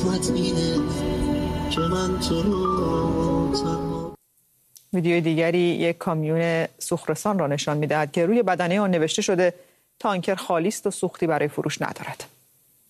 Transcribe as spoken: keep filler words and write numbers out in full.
قسمت اینه که من تو رو تنها. ویدیوی دیگری یک کامیون سوخترسان را نشان می‌دهد که روی بدنه آن نوشته شده تانکر خالی است و سوختی برای فروش ندارد.